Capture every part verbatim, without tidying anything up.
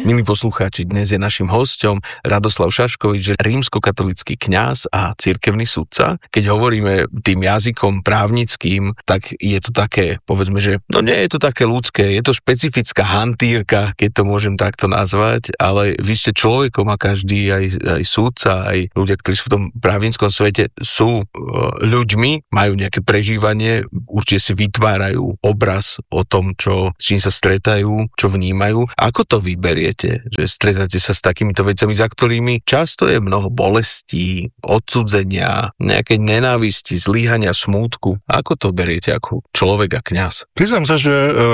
Milí poslucháči, dnes je našim hosťom Radoslav Šaškovič, rímskokatolícky kňaz a cirkevný sudca. Keď hovoríme tým jazykom právnickým, tak je to také, povedzme, že no nie je to také ľudské, je to špecifická hantírka, keď to môžem takto nazvať, ale vy ste človekom a každý, aj, aj sudca, aj ľudia, ktorí sú v tom právnickom svete, sú ľuďmi, majú nejaké prežívanie, určite si vytvárajú obraz o tom, čo, s čím sa stretajú, čo vnímajú. Ako to vyberiete, že stretáte sa s takýmito vecami, za ktorými často je mnoho bolestí, odsudzenia, nejakej nenávisti, zlyhania, smútku? Ako to beriete ako človek a kňaz? Priznám sa, že e,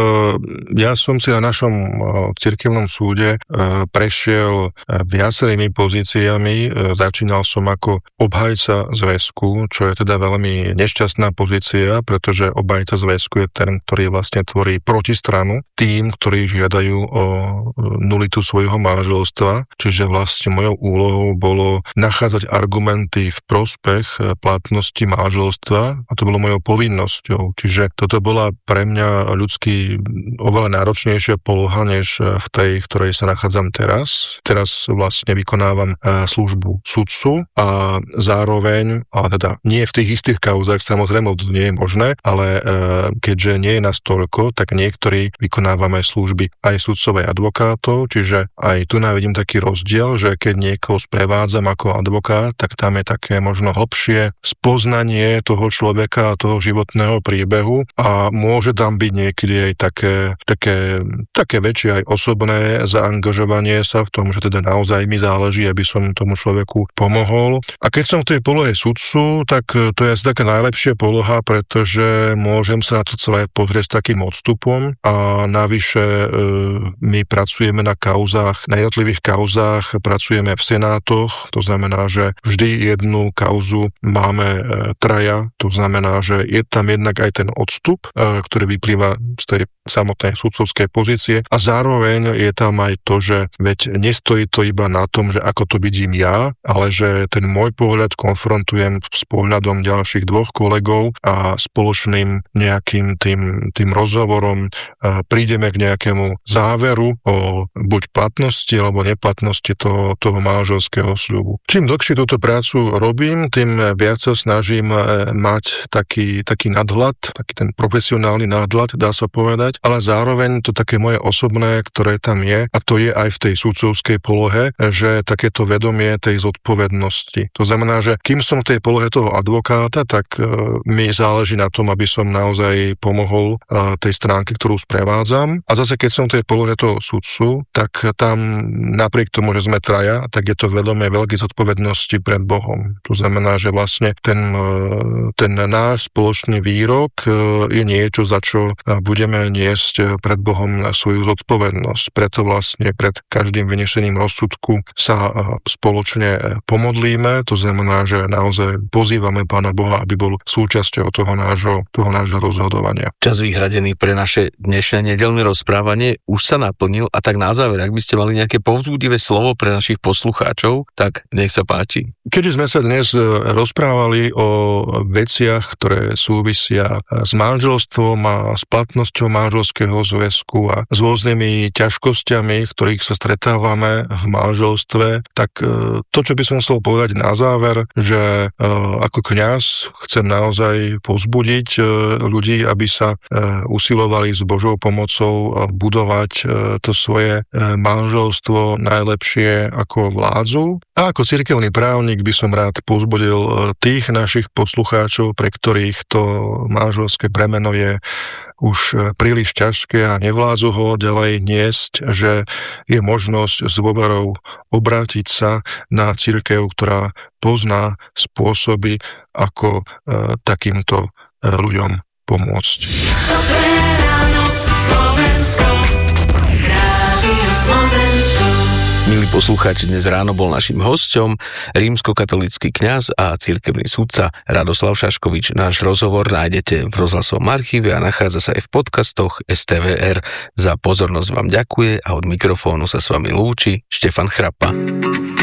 ja som si na našom e, cirkevnom súde e, prešiel viacerými pozíciami. E, začínal som ako obhajca zväzku, čo je teda veľmi nešťastná pozícia, pretože obhajca zväzku je ten, ktorý vlastne tvorí protistranu tým, ktorí žiadajú o nulitu svojho manželstva, čiže vlastne mojou úlohou bolo nachádzať argumenty v prospech platnosti manželstva a to bolo mojou povinnosťou. Čiže toto bola pre mňa ľudsky oveľa náročnejšia poloha, než v tej, ktorej sa nachádzam teraz. Teraz vlastne vykonávam službu sudcu a zároveň, a teda nie v tých istých kauzách, samozrejme, to nie je možné, ale keďže nie je nás toľko, tak niektorí vykonávame služby aj sudcov, aj advokátov, čiže aj tu návidím taký rozdiel, že keď niekoho sprevádzam ako advokát, tak tam je také možno hlbšie spoznanie toho človeka a toho životného príbehu a môže tam byť niekedy aj také, také, také väčšie aj osobné zaangažovanie sa v tom, že teda naozaj mi záleží, aby som tomu človeku pomohol. A keď som v tej polohe sudcu, tak to je asi taká najlepšia poloha, pretože môžem sa na to celé pozrieť s takým odstupom a navyše e, my pracujeme na kauzách, na jednotlivých kauzách, pracujeme v senátoch, to znamená, že vždy jednu kauzu máme e, traja, to znamená, že je tam jednak aj ten odstup, e, ktorý vyplýva z tej samotnej sudcovskej pozície a zároveň je tam aj to, že veď nestojí to iba na tom, že ako to vidím ja, ale že ten môj pohľad konfrontujem s pohľadom ďalších dvoch kolegov a spoločným nejakým tým, tým rozhovorom prídeme k nejakému záveru o buď platnosti alebo neplatnosti toho, toho manželského sľubu. Čím dlhšie túto prácu robím, tým viac sa snažím mať taký, taký nadhľad, taký ten profesionálny nadhľad, dá sa povedať, ale zároveň to také moje osobné, ktoré tam je, a to je aj v tej sudcovskej polohe, že takéto vedomie tej zodpovednosti. To znamená, že kým som v tej polohe toho advokáta, tak e, mi záleží na tom, aby som naozaj pomohol e, tej stránke, ktorú sprevádzam. A zase keď som v tej polohe toho sudcu, tak tam napriek tomu, že sme traja, tak je to vedomie veľkej zodpovednosti pred Bohom. To znamená, že vlastne ten, e, ten náš spoločný výrok e, je niečo, za čo budeme niesť pred Bohom svoju zodpovednosť. Preto vlastne pred každým vynešením rozsudku sa spoločne pomodlíme, to znamená, že naozaj pozývame Pána Boha, aby bol súčasťou toho nášho, toho nášho rozhodovania. Čas vyhradený pre naše dnešné nedeľné rozprávanie už sa naplnil a tak na záver, ak by ste mali nejaké povzbudivé slovo pre našich poslucháčov, tak nech sa páči. Keďže sme sa dnes rozprávali o veciach, ktoré súvisia s manželstvom a s platnosťou manželského zväzku a s rôznymi ťažkosťami, v ktorých sa stretávame v manželstve, tak to, čo by som chcel povedať na záver, že ako kňaz chcem naozaj povzbudiť ľudí, aby sa usilovali s Božou pomocou budovať to svoje manželstvo najlepšie ako vládzu. A ako cirkevný právnik by som rád povzbudil tých našich poslucháčov, pre ktorých to manželské bremeno je už príliš ťažké a nevládzu ho ďalej niesť, že je možnosť s dôverou obrátiť sa na cirkev, ktorá pozná spôsoby, ako e, takýmto e, ľuďom pomôcť. Dobré ráno, Slovensko, Rádio Slovensko. Milí poslucháči, dnes ráno bol našim hosťom rímskokatolícky kňaz a cirkevný sudca Radoslav Šaškovič. Náš rozhovor nájdete v rozhlasovom archíve a nachádza sa aj v podcastoch es té vé er. Za pozornosť vám ďakuje a od mikrofónu sa s vami lúči Štefan Chrapa.